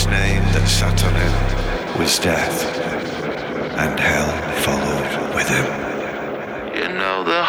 last name that sat on him was death, and hell followed with him.